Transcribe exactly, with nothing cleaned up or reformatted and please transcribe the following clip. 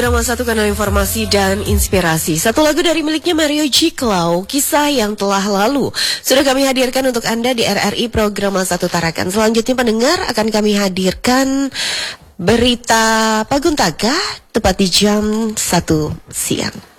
Drama satu kanal informasi dan inspirasi. Satu lagu dari miliknya Mario Ciklau, Kisah yang Telah Lalu. Sudah kami hadirkan untuk Anda di R R I program satu Tarakan. Selanjutnya pendengar akan kami hadirkan berita Paguntaka tepat di jam satu siang.